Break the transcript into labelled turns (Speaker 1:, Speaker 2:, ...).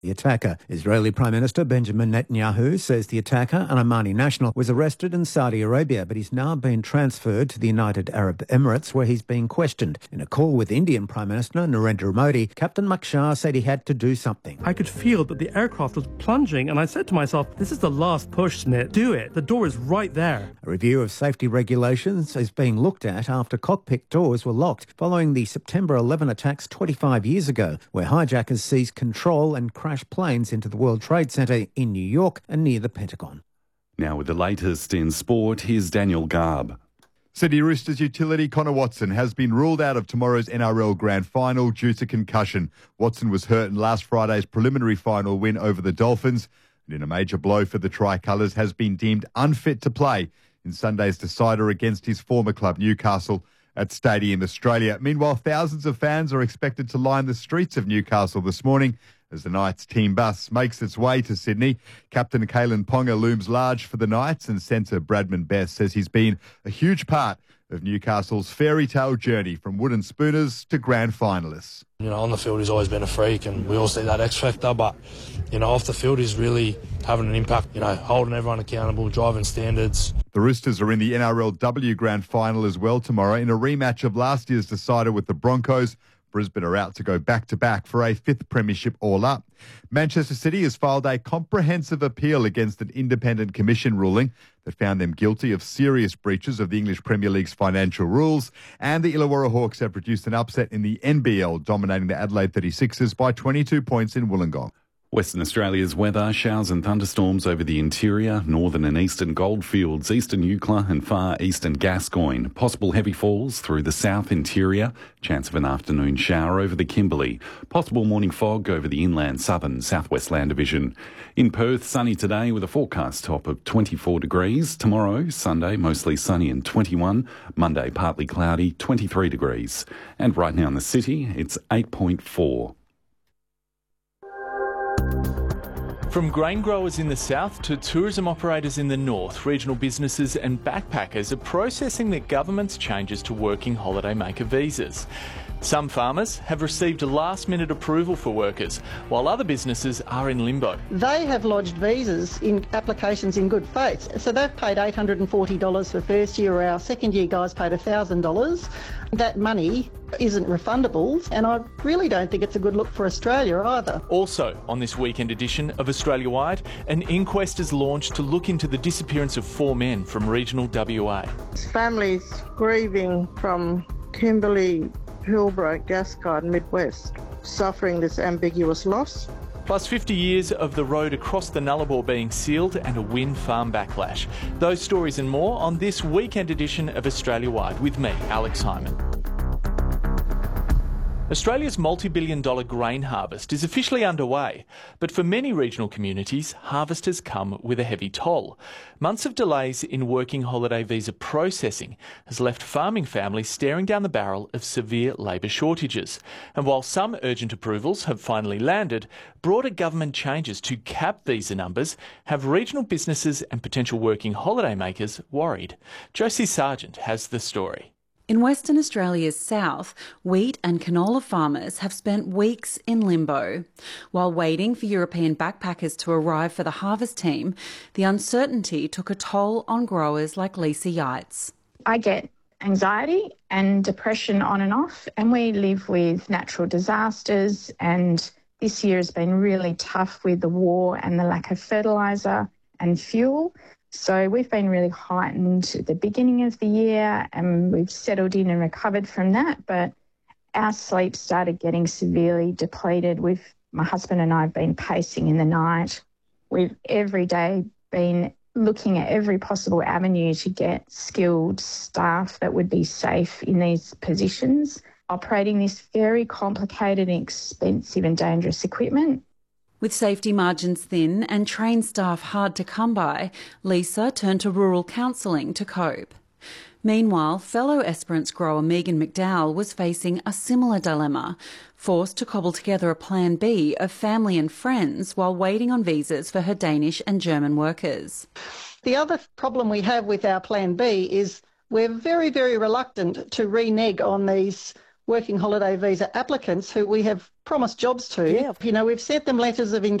Speaker 1: The attacker, Israeli Prime Minister Benjamin Netanyahu, says the attacker, an Omani national, was arrested in Saudi Arabia, but he's now been transferred to the United Arab Emirates, where he's being questioned. In a call with Indian Prime Minister Narendra Modi, Captain Makshar said he had to do something.
Speaker 2: I could feel that the aircraft was plunging, and I said to myself, this is the last push, Nit. Do it. The door is right there.
Speaker 1: A review of safety regulations is being looked at after cockpit doors were locked following the September 11 attacks 25 years ago, where hijackers seized control and crashed planes into the World Trade Center in New York and near the Pentagon.
Speaker 3: Now with the latest in sport, here's Daniel Garb.
Speaker 4: Sydney Roosters utility Connor Watson has been ruled out of tomorrow's NRL Grand Final due to concussion. Watson was hurt in last Friday's preliminary final win over the Dolphins, and in a major blow for the Tricolours has been deemed unfit to play in Sunday's decider against his former club Newcastle at Stadium Australia. Meanwhile, thousands of fans are expected to line the streets of Newcastle this morning as the Knights team bus makes its way to Sydney. Captain Kalen Ponga looms large for the Knights, and centre Bradman Best says he's been a huge part of Newcastle's fairy tale journey from wooden spooners to grand finalists.
Speaker 5: You know, on the field he's always been a freak and we all see that X factor, but, you know, off the field he's really having an impact, you know, holding everyone accountable, driving standards.
Speaker 4: The Roosters are in the NRLW Grand Final as well tomorrow in a rematch of last year's decider with the Broncos. Brisbane are out to go back-to-back for a fifth premiership all-up. Manchester City has filed a comprehensive appeal against an independent commission ruling that found them guilty of serious breaches of the English Premier League's financial rules. And the Illawarra Hawks have produced an upset in the NBL, dominating the Adelaide 36ers by 22 points in Wollongong.
Speaker 3: Western Australia's weather, showers and thunderstorms over the interior, northern and eastern goldfields, eastern Eucla and far eastern Gascoyne. Possible heavy falls through the south interior. Chance of an afternoon shower over the Kimberley. Possible morning fog over the inland southern southwest land division. In Perth, sunny today with a forecast top of 24 degrees. Tomorrow, Sunday, mostly sunny and 21. Monday, partly cloudy, 23 degrees. And right now in the city, it's 8.4.
Speaker 6: From grain growers in the south to tourism operators in the north, regional businesses and backpackers are processing the government's changes to working holiday maker visas. Some farmers have received a last-minute approval for workers, while other businesses are in limbo.
Speaker 7: They have lodged visas in applications in good faith. So they've paid $840 for first year, or our second year guys paid $1,000. That money isn't refundable, and I really don't think it's a good look for Australia either.
Speaker 6: Also, on this weekend edition of Australia Wide, an inquest is launched to look into the disappearance of 4 men from regional WA.
Speaker 8: Families grieving from Kimberley, Hillbrook, Gascoyne, Midwest, suffering this ambiguous loss.
Speaker 6: Plus 50 years of the road across the Nullarbor being sealed and a wind farm backlash. Those stories and more on this weekend edition of Australia Wide with me, Alex Hyman. Australia's multi-billion-dollar grain harvest is officially underway, but for many regional communities, harvest has come with a heavy toll. Months of delays in working holiday visa processing has left farming families staring down the barrel of severe labour shortages. And while some urgent approvals have finally landed, broader government changes to cap visa numbers have regional businesses and potential working holiday makers worried. Josie Sargent has the story.
Speaker 9: In Western Australia's south, wheat and canola farmers have spent weeks in limbo. While waiting for European backpackers to arrive for the harvest team, the uncertainty took a toll on growers like Lisa Yates.
Speaker 10: I get anxiety and depression on and off, and we live with natural disasters, and this year has been really tough with the war and the lack of fertiliser and fuel. So we've been really heightened at the beginning of the year, and we've settled in and recovered from that. But our sleep started getting severely depleted. My husband and I have been pacing in the night. We've every day been looking at every possible avenue to get skilled staff that would be safe in these positions, operating this very complicated and expensive and dangerous equipment.
Speaker 9: With safety margins thin and trained staff hard to come by, Lisa turned to rural counselling to cope. Meanwhile, fellow Esperance grower Megan McDowell was facing a similar dilemma, forced to cobble together a plan B of family and friends while waiting on visas for her Danish and German workers.
Speaker 7: The other problem we have with our plan B is we're very, very reluctant to renege on these working holiday visa applicants who we have promised jobs to.
Speaker 11: Yeah.
Speaker 7: You know, we've sent them letters of engagement